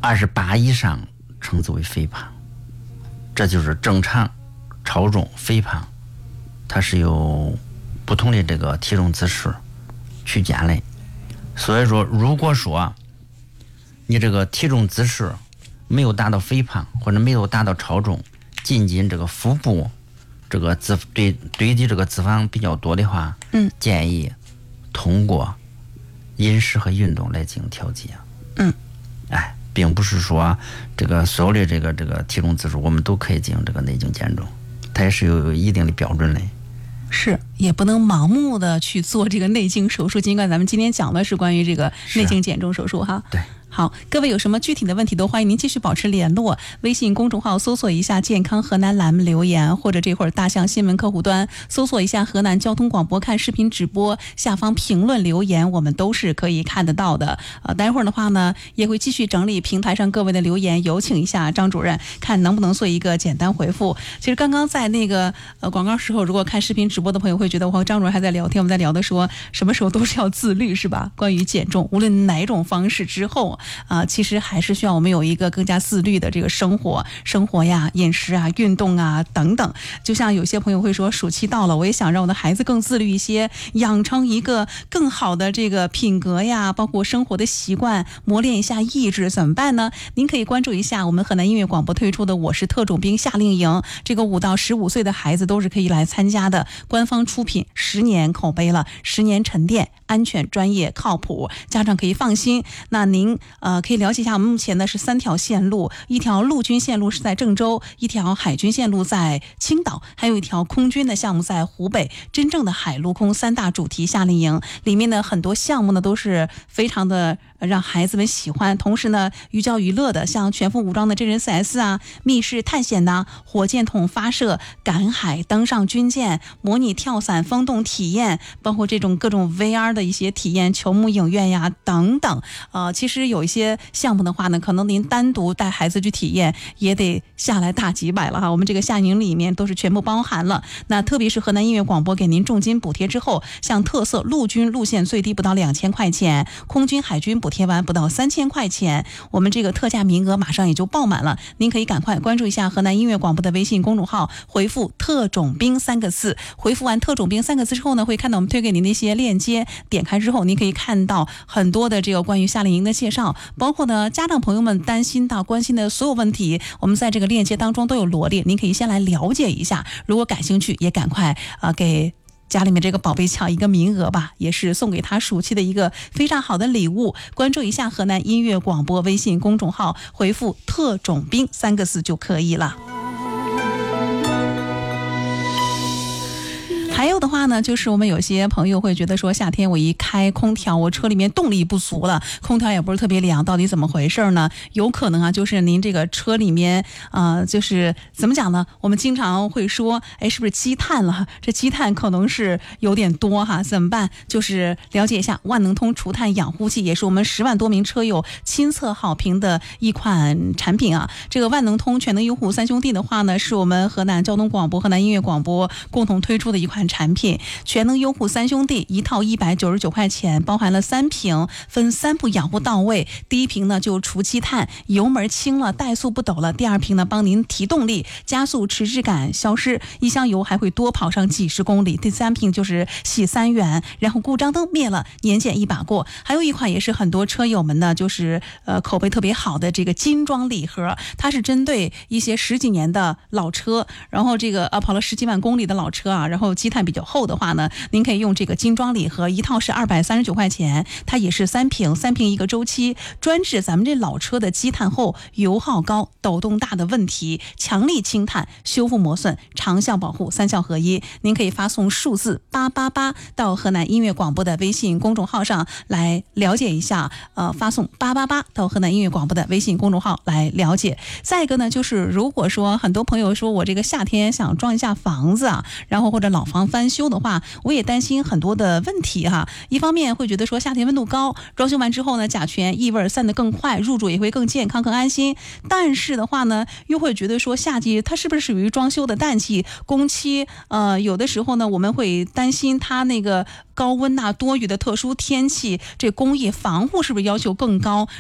28以上称之为肥胖。这就是正常、超重、肥胖，它是有不同的这个体重指数区间的。所以说，如果说你这个体重指数没有达到肥胖或者没有达到超重，仅仅这个腹部这个堆积这个脂肪比较多的话，建议通过饮食和运动来进行调节。并不是说这个所有的这个体重指数我们都可以进行这个内镜减重，它也是有一定的标准的。 是，也不能盲目的去做这个内镜手术，尽管咱们今天讲的是关于这个内镜减重手术哈。 对。 好，各位有什么具体的问题都欢迎您继续保持联络，微信公众号搜索一下健康河南栏目留言，或者这会儿大象新闻客户端搜索一下河南交通广播看视频直播，下方评论留言我们都是可以看得到的。待会儿的话呢也会继续整理平台上各位的留言，有请一下张主任看能不能做一个简单回复。其实刚刚在那个广告时候，如果看视频直播的朋友会觉得我和张主任还在聊天，我们在聊的说什么时候都是要自律是吧？关于减重无论哪种方式之后其实还是需要我们有一个更加自律的这个生活呀、饮食啊、运动啊等等。就像有些朋友会说，暑期到了，我也想让我的孩子更自律一些，养成一个更好的这个品格呀，包括生活的习惯，磨练一下意志，怎么办呢？您可以关注一下我们河南音乐广播推出的我是特种兵夏令营，这个5到15岁的孩子都是可以来参加的，官方出品，10年口碑了，10年沉淀，安全、专业、靠谱，家长可以放心。那您可以了解一下，我们目前呢是3条线路，一条陆军线路是在郑州，一条海军线路在青岛，还有一条空军的项目在湖北。真正的海陆空3大主题夏令营里面的很多项目呢都是非常的让孩子们喜欢，同时呢寓教于乐的，像全副武装的真人 4S 啊、密室探险呐、火箭筒发射、赶海、登上军舰、模拟跳伞、风洞体验，包括这种各种 VR 的一些体验、球幕影院呀等等。其实有一些项目的话呢，可能您单独带孩子去体验也得下来大几百了哈。我们这个夏令营里面都是全部包含了。那特别是河南音乐广播给您重金补贴之后，像特色陆军路线最低不到2000块钱，空军海军补贴完不到3000块钱，我们这个特价名额马上也就爆满了。您可以赶快关注一下河南音乐广播的微信公众号，回复特种兵3个字，回复完特种兵3个字之后呢，会看到我们推给您的一些链接，点开之后您可以看到很多的这个关于夏令营的介绍，包括呢家长朋友们担心的关心的所有问题，我们在这个链接当中都有罗列，您可以先来了解一下，如果感兴趣也赶快给家里面这个宝贝抢一个名额吧，也是送给他暑期的一个非常好的礼物。关注一下河南音乐广播微信公众号，回复特种兵3个字就可以了。还有的话呢，就是我们有些朋友会觉得说，夏天我一开空调，我车里面动力不足了，空调也不是特别凉，到底怎么回事呢？有可能就是您这个车里面就是怎么讲呢？我们经常会说，是不是积碳了？这积碳可能是有点多哈，怎么办？就是了解一下万能通除碳养护器，也是我们10万多名车友亲测好评的一款产品啊。这个万能通全能优护3兄弟的话呢，是我们河南交通广播、河南音乐广播共同推出的一款产品。全能优护3兄弟一套199块钱，包含了3瓶，分3步养护到位。第一瓶呢就除积碳，油门轻了，怠速不抖了；第二瓶呢帮您提动力，加速迟滞感消失，一箱油还会多跑上几十公里；第3瓶就是洗3元，然后故障灯灭了，年检一把过。还有一款也是很多车友们呢就是口碑特别好的这个精装礼盒，它是针对一些10几年的老车，然后这个跑了10几万公里的老车啊，然后积碳比较厚的话呢，您可以用这个精装礼盒，一套是239块钱，它也是3瓶一个周期，专治咱们这老车的积碳厚、油耗高、抖动大的问题，强力清碳、修复磨损、长效保护，3效合一。您可以发送数字888到河南音乐广播的微信公众号上来了解一下，发送888到河南音乐广播的微信公众号来了解。再一个呢，就是如果说很多朋友说我这个夏天想装一下房子啊，然后或者老房翻修的话，我也担心很多的问题哈。一方面会觉得说夏天温度高，装修完之后呢，甲醛异味散得更快，入住也会更健康更安心。但是的话呢，又会觉得说夏季它是不是属于装修的淡季工期？有的时候呢，我们会担心它那个高温多雨的特殊天气，这工业防护是不是要求更高？